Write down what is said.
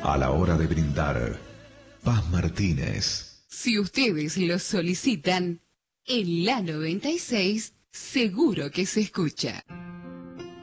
A la hora de brindar, Paz Martínez. Si ustedes lo solicitan, en la 96 seguro que se escucha.